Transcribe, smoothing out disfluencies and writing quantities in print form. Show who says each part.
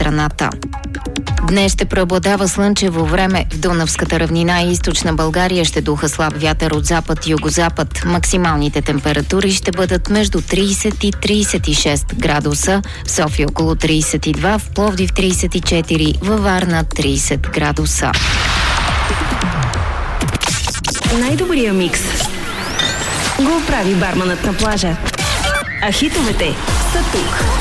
Speaker 1: страната. Днес ще преобладава слънчево време. В Дунавската равнина и източна България ще духа слаб вятър от запад-югозапад. Максималните температури ще бъдат между 30 и 36 градуса. В София около 32, в Пловдив 34, във Варна 30 градуса.
Speaker 2: Най-добрия микс го прави барманът на плажа. А хитовете са тук.